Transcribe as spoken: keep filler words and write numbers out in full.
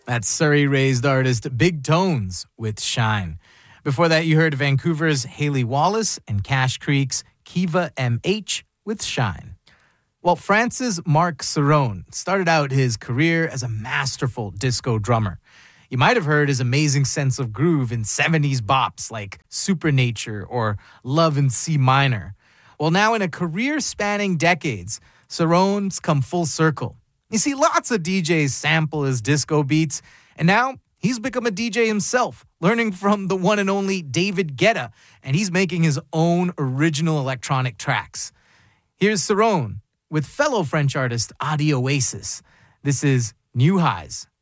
That's Surrey-raised artist Big Tones with Shine. Before that, you heard Vancouver's Haley Wallace and Cash Creek's Kiva M H with Shine. Well, France's Marc Cerrone started out his career as a masterful disco drummer. You might have heard his amazing sense of groove in seventies bops like Supernature or Love in C Minor. Well, now in a career spanning decades, Cerrone's come full circle. You see, lots of D Js sample his disco beats, and now he's become a D J himself, learning from the one and only David Guetta, and he's making his own original electronic tracks. Here's Cerrone with fellow French artist Adi Oasis. This is New Highs.